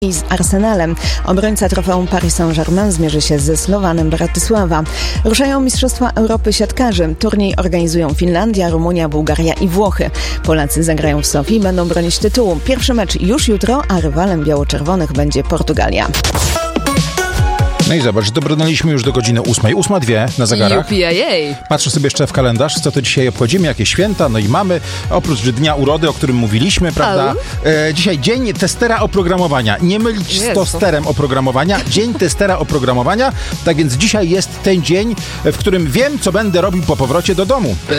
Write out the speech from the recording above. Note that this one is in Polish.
I z Arsenalem. Obrońca trofeum Paris Saint-Germain zmierzy się ze Slowanem Bratysława. Ruszają Mistrzostwa Europy siatkarzy. Turniej organizują Finlandia, Rumunia, Bułgaria i Włochy. Polacy zagrają w Sofii i będą bronić tytułu. Pierwszy mecz już jutro, a rywalem biało-czerwonych będzie Portugalia. No i zobacz, dobrnęliśmy już do godziny 8. 8:02 na zegarach. Patrzę sobie jeszcze w kalendarz, co to dzisiaj obchodzimy, jakie święta, no i mamy, oprócz Dnia Urody, o którym mówiliśmy, prawda? Dzisiaj dzień testera oprogramowania. Nie mylić z tosterem oprogramowania. Dzień testera oprogramowania. Tak więc dzisiaj jest ten dzień, w którym wiem, co będę robił po powrocie do domu.